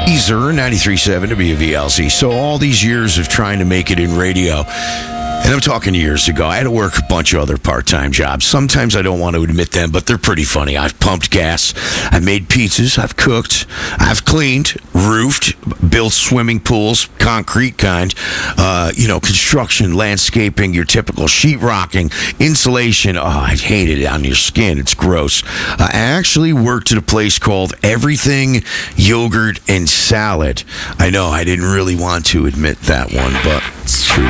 Easer 93.7 WVLZ. So all these years of trying to make it in radio, and I'm talking years ago, I had to work a bunch of other part-time jobs. Sometimes I don't want to admit them, but they're pretty funny. I've pumped gas, I've made pizzas, I've cooked, I've cleaned, roofed, built swimming pools, concrete kind, construction, landscaping, your typical sheetrocking, insulation. Oh, I hate it on your skin. It's gross. I actually worked at a place called Everything Yogurt and Salad. I know I didn't really want to admit that one, but it's true.